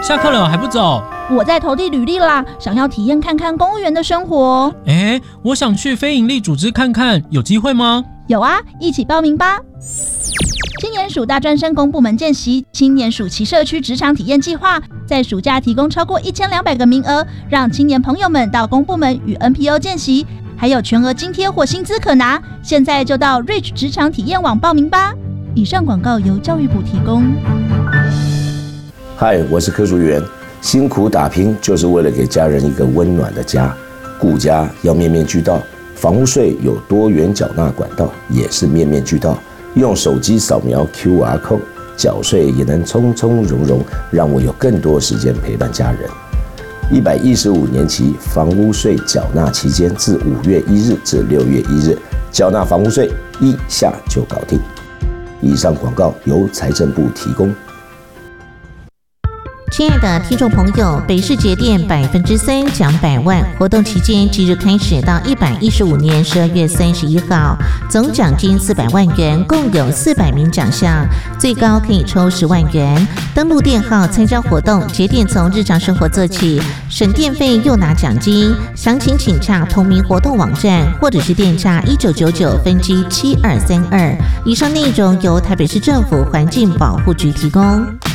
下课了还不走？ 我在投递履历啦，想要体验看看公务员的生活。 我想去非营利组织看看，有机会吗？ 有啊，一起报名吧。青年署大专生公部门见习青年暑期社区职场体验计划，在暑假提供超过1200个名额，让青年朋友们到公部门与 NPO 见习，还有全额津贴或薪资可拿。现在就到 Reach 职场体验网报名吧。以上广告由教育部提供。 嗨，我是柯淑媛。辛苦打拼就是为了给家人一个温暖的家，顾家要面面俱到，房屋税有多元缴纳管道，也是面面俱到。用手机扫描 QR code 缴税也能从从容容，让我有更多时间陪伴家人。115年期房屋税缴纳期间，自5月1日至6月1日，缴纳房屋税1下就搞定。以上广告由财政部提供。 亲爱的听众朋友，北市节电3%奖100万活动期间即日开始到115年12月31号，总奖金400万元，共有400名奖项，最高可以抽10万元。登录电号参加活动，节电从日常生活做起，省电费又拿奖金。详情请洽同名活动网站，或者是电诈1999分机7232。以上内容由台北市政府环境保护局提供。